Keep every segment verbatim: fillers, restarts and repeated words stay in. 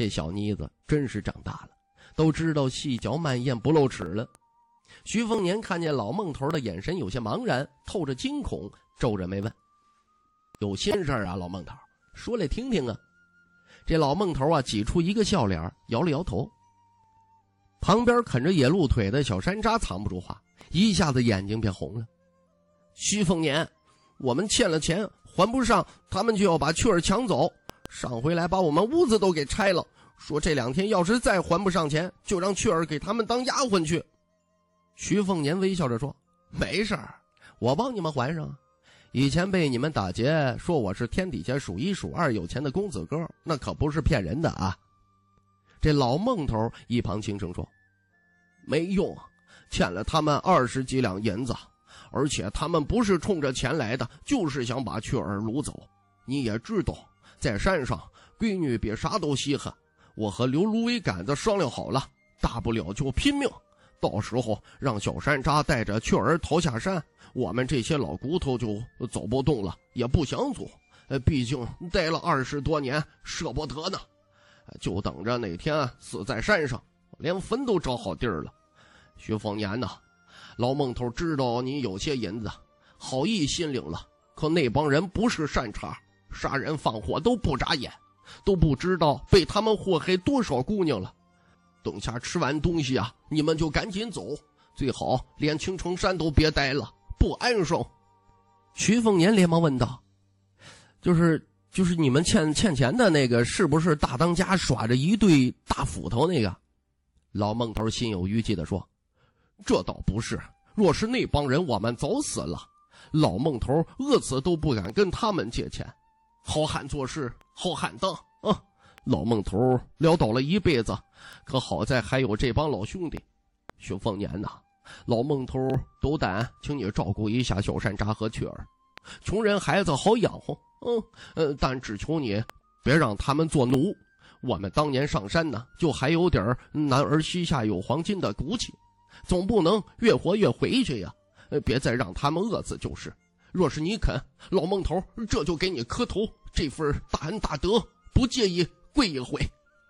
这小妮子真是长大了，都知道细嚼慢咽不露齿了。徐凤年看见老孟头的眼神有些茫然，透着惊恐，皱着眉问：有心事啊，老孟头，说来听听啊。这老孟头啊挤出一个笑脸，摇了摇头。旁边啃着野鹿腿的小山楂藏不住话，一下子眼睛变红了。徐凤年，我们欠了钱还不上，他们就要把雀儿抢走，上回来把我们屋子都给拆了，说这两天要是再还不上钱，就让雀儿给他们当丫鬟去。徐凤年微笑着说：没事儿，我帮你们还上。以前被你们打劫说我是天底下数一数二有钱的公子哥，那可不是骗人的啊。这老孟头一旁轻声说：没用，欠了他们二十几两银子，而且他们不是冲着钱来的，就是想把雀儿掳走。你也知道，在山上闺女比啥都稀罕，我和刘芦苇杆子商量好了，大不了就拼命，到时候让小山楂带着雀儿逃下山，我们这些老骨头就走不动了，也不想走，毕竟待了二十多年，舍不得呢。就等着哪天死在山上，连坟都找好地儿了。徐凤年呐，老孟头知道你有些银子，好意心领了，可那帮人不是善茬，杀人放火都不眨眼，都不知道被他们祸害多少姑娘了。等下吃完东西啊，你们就赶紧走，最好连青城山都别待了，不安生。徐凤年连忙问道：就是就是你们欠欠钱的那个，是不是大当家耍着一对大斧头那个？老孟头心有余悸地说：这倒不是，若是那帮人，我们早死了。老孟头饿死都不敢跟他们借钱，好汉做事好汉当啊！老孟头潦倒了一辈子，可好在还有这帮老兄弟。徐凤年呐，老孟头斗胆请你照顾一下小山楂和雀儿，穷人孩子好养活，嗯呃，但只求你别让他们做奴。我们当年上山呢，就还有点男儿膝下有黄金的骨气，总不能越活越回去呀，别再让他们饿死就是。若是你肯，老孟头这就给你磕头，这份大恩大德不介意跪一回。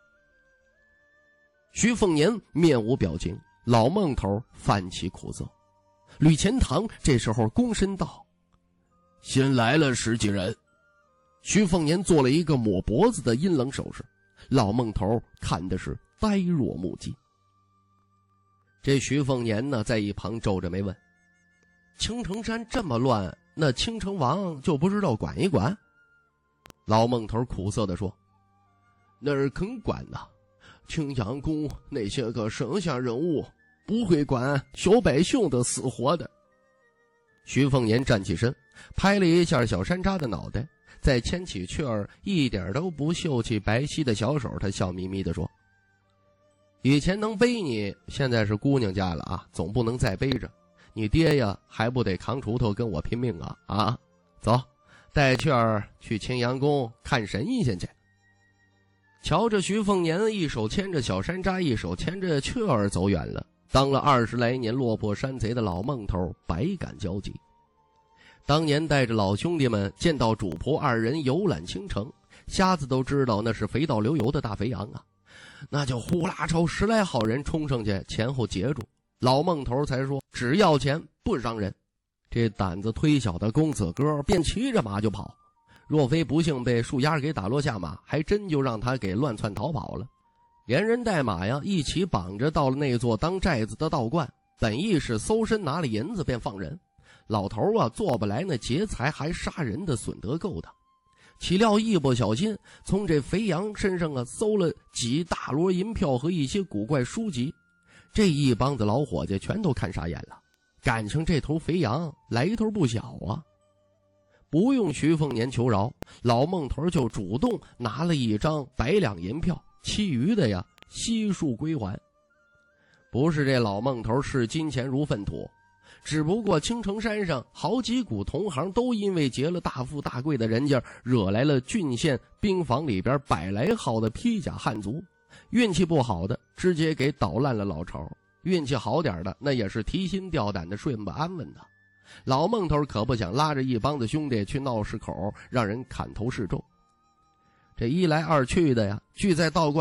徐凤年面无表情，老孟头泛起苦涩。吕钱塘这时候躬身道：新来了十几人。徐凤年做了一个抹脖子的阴冷手势，老孟头看的是呆若木鸡。这徐凤年呢，在一旁皱着眉问：青城山这么乱，那青城王就不知道管一管？老孟头苦涩地说：那儿肯管呐，青阳宫那些个省下人物不会管小百姓的死活的。徐凤年站起身，拍了一下小山楂的脑袋，再牵起雀儿一点都不秀气白皙的小手，他笑眯眯地说：以前能背你，现在是姑娘家了啊，总不能再背着，你爹呀还不得扛锄头跟我拼命啊啊！走，带雀儿去青阳宫看神仙去。瞧着徐凤年一手牵着小山楂，一手牵着雀儿走远了，当了二十来年落魄山贼的老孟头百感交集。当年带着老兄弟们见到主仆二人游览青城，瞎子都知道那是肥到流油的大肥羊啊，那就呼啦朝十来号人冲上去前后截住。老孟头才说只要钱不伤人。这胆子忒小的公子哥便骑着马就跑，若非不幸被树丫给打落下马，还真就让他给乱窜逃跑了。连人带马呀一起绑着到了那座当寨子的道观，本意是搜身拿了银子便放人，老头啊做不来那劫财还杀人的损德勾当，岂料一不小心从这肥羊身上啊搜了几大摞银票和一些古怪书籍。这一帮子老伙计全都看傻眼了，感情这头肥羊来头不小啊。不用徐凤年求饶，老孟头就主动拿了一张百两银票，其余的呀悉数归还。不是这老孟头视金钱如粪土，只不过青城山上好几股同行都因为劫了大富大贵的人家，惹来了郡县兵房里边百来号的披甲汉族，运气不好的直接给捣烂了老巢，运气好点的那也是提心吊胆的睡不安稳的。老孟头可不想拉着一帮子兄弟去闹市口让人砍头示众，这一来二去的呀，聚在道观